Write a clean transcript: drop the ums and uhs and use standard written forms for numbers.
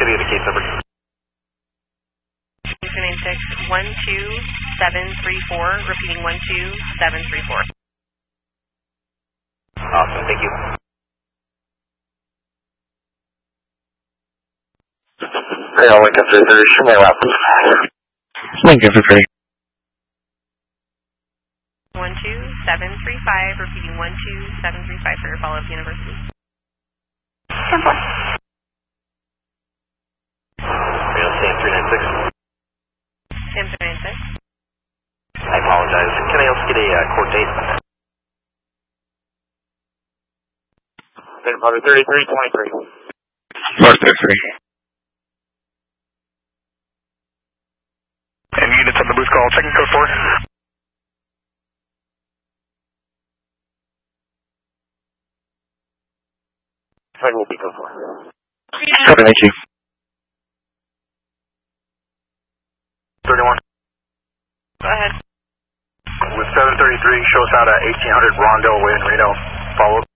get a case number. 12734, repeating 12734. Awesome, thank you. Hey, Lincoln 330, show me around, please. Lincoln 330. 12735, repeating 12735 for your follow-up university. 10-4. Sam 396. Sam 396. I apologize. Can I also get a court date? Motor 3323. 433. And units on the booth call, checking code 4. Flight will be code 4. Copy, thank you. 31. Go ahead. With 733, shows out at 1800 Rondo Way in Reno. Follow up.